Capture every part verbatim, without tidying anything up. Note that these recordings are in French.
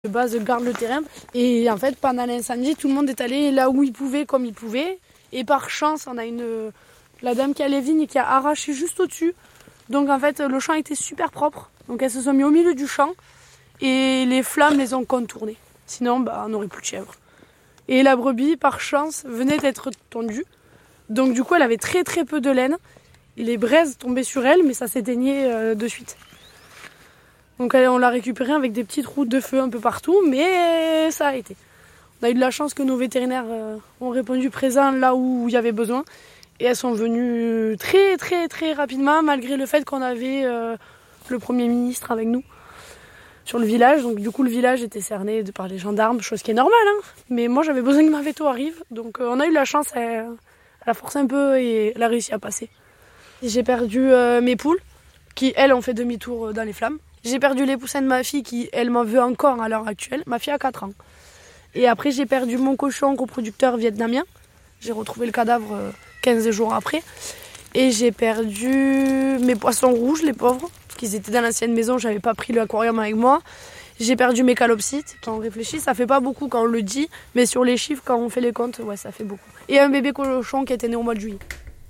De base, garde le terrain. Et en fait, pendant l'incendie, tout le monde est allé là où il pouvait, comme il pouvait. Et par chance, on a une la dame qui a les vignes qui a arraché juste au-dessus. Donc en fait, le champ était super propre. Donc elles se sont mises au milieu du champ et les flammes les ont contournées. Sinon, bah, on n'aurait plus de chèvres. Et la brebis, par chance, venait d'être tondue. Donc du coup, elle avait très très peu de laine. Les braises tombaient sur elle, mais ça s'éteignait euh, de suite. Donc on l'a récupérée avec des petites routes de feu un peu partout, mais ça a été. On a eu de la chance que nos vétérinaires euh, ont répondu présent là où il y avait besoin. Et elles sont venues très très très rapidement, malgré le fait qu'on avait euh, le Premier ministre avec nous sur le village. Donc du coup le village était cerné par les gendarmes, chose qui est normale. Hein. Mais moi j'avais besoin que ma véto arrive, donc euh, on a eu de la chance, elle, elle a forcé un peu et elle a réussi à passer. J'ai perdu euh, mes poules, qui elles ont fait demi-tour dans les flammes. J'ai perdu les poussins de ma fille qui, elle, m'en veut encore à l'heure actuelle. Ma fille a quatre ans. Et après, j'ai perdu mon cochon reproducteur vietnamien. J'ai retrouvé le cadavre quinze jours après. Et j'ai perdu mes poissons rouges, les pauvres. Parce qu'ils étaient dans l'ancienne maison, j'avais pas pris l'aquarium avec moi. J'ai perdu mes calopsites. Quand on réfléchit, ça fait pas beaucoup quand on le dit. Mais sur les chiffres, quand on fait les comptes, ouais, ça fait beaucoup. Et un bébé cochon qui était né au mois de juillet.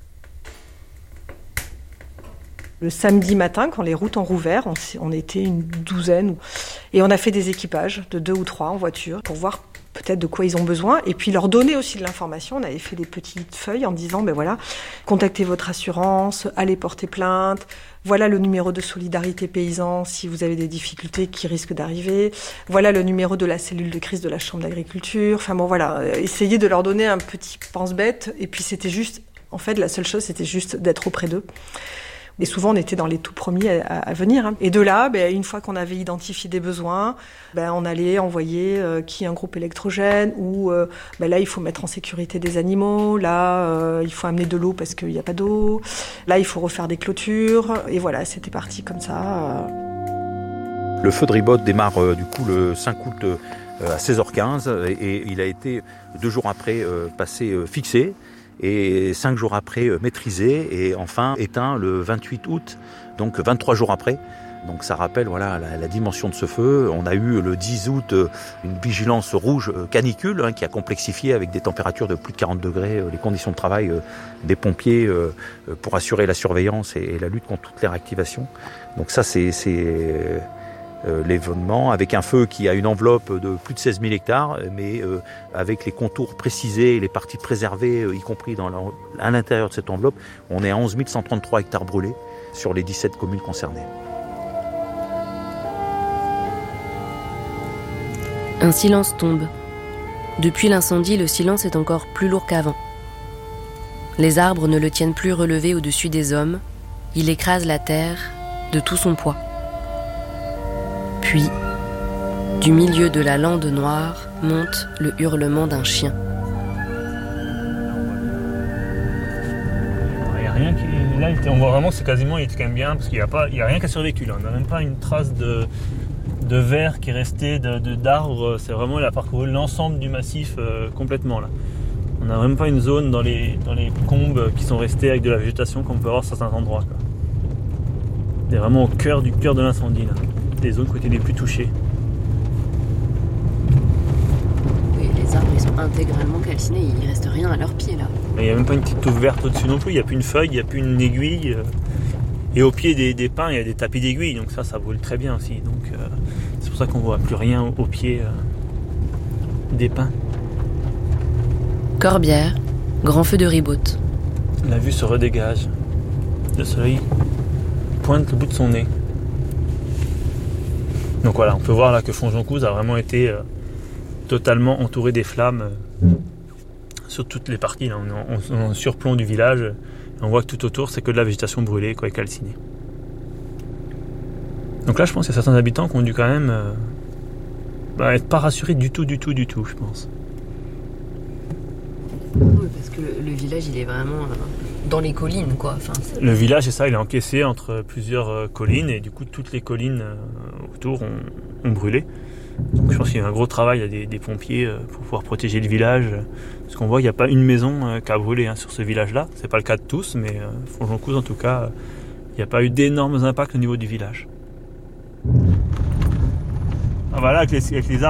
Le samedi matin, quand les routes ont rouvert, on, on était une douzaine. Et on a fait des équipages de deux ou trois en voiture pour voir peut-être de quoi ils ont besoin. Et puis leur donner aussi de l'information. On avait fait des petites feuilles en disant, ben voilà, contactez votre assurance, allez porter plainte. Voilà le numéro de solidarité paysan si vous avez des difficultés qui risquent d'arriver. Voilà le numéro de la cellule de crise de la Chambre d'agriculture. Enfin bon, voilà, essayer de leur donner un petit pense-bête. Et puis c'était juste, en fait, la seule chose, c'était juste d'être auprès d'eux. Et souvent, on était dans les tout premiers à, à venir. Hein. Et de là, ben, une fois qu'on avait identifié des besoins, ben, on allait envoyer euh, qui un groupe électrogène ou euh, ben, là, il faut mettre en sécurité des animaux. Là, euh, il faut amener de l'eau parce qu'il n'y a pas d'eau. Là, il faut refaire des clôtures. Et voilà, c'était parti comme ça. Le feu de ribote démarre euh, du coup le cinq août euh, à seize heures quinze et, et il a été deux jours après euh, passé euh, fixé. Et cinq jours après euh, maîtrisé et enfin éteint le vingt-huit août, donc vingt-trois jours après. Donc ça rappelle voilà la, la dimension de ce feu. On a eu le dix août euh, une vigilance rouge euh, canicule hein, qui a complexifié avec des températures de plus de quarante degrés euh, les conditions de travail euh, des pompiers euh, pour assurer la surveillance et, et la lutte contre toutes les réactivations. Donc ça c'est... c'est euh, Euh, l'événement, avec un feu qui a une enveloppe de plus de seize mille hectares, mais euh, avec les contours précisés et les parties préservées, euh, y compris dans la, à l'intérieur de cette enveloppe, on est à onze mille cent trente-trois hectares brûlés sur les dix-sept communes concernées. Un silence tombe. Depuis l'incendie, le silence est encore plus lourd qu'avant. Les arbres ne le tiennent plus relevé au-dessus des hommes, il écrase la terre de tout son poids. Puis, du milieu de la lande noire, monte le hurlement d'un chien. Il n'y a rien qui... Là, on voit vraiment que c'est quasiment, il était quand même bien, parce qu'il n'y a, pas... a rien qui a survécu là. On n'a même pas une trace de, de verre qui est resté, de, de, d'arbres. C'est vraiment, il a parcouru l'ensemble du massif euh, complètement là. On n'a même pas une zone dans les, dans les combes qui sont restées avec de la végétation comme on peut avoir sur certains endroits. Quoi. C'est vraiment au cœur du cœur de l'incendie là. Les zones qui étaient les plus touchées. Oui, les arbres ils sont intégralement calcinés, il ne reste rien à leurs pieds là. Il n'y a même pas une petite touffe verte au-dessus non plus, il n'y a plus une feuille, il n'y a plus une aiguille. Et au pied des, des pins, il y a des tapis d'aiguilles, donc ça, ça brûle très bien aussi. Donc euh, c'est pour ça qu'on ne voit plus rien au, au pied euh, des pins. Corbière, grand feu de ribote. La vue se redégage. Le soleil pointe le bout de son nez. Donc voilà, on peut voir là que Fonjoncouze a vraiment été euh, totalement entouré des flammes euh, sur toutes les parties. Là. On est en, en surplomb du village et on voit que tout autour c'est que de la végétation brûlée quoi, et calcinée. Donc là je pense qu'il y a certains habitants qui ont dû quand même euh, bah, être pas rassurés du tout, du tout, du tout je pense. Oui, parce que le, le village il est vraiment euh, dans les collines quoi. Enfin, le village c'est ça, il est encaissé entre plusieurs euh, collines et du coup toutes les collines euh, autour ont, ont brûlé. Donc je pense qu'il y a un gros travail, il y a des, des pompiers euh, pour pouvoir protéger le village. Parce qu'on voit qu'il n'y a pas une maison euh, qui a brûlé hein, sur ce village-là. C'est pas le cas de tous, mais euh, Fonjoncouze en tout cas, euh, il n'y a pas eu d'énormes impacts au niveau du village. Ah, voilà, avec les, avec les arbres.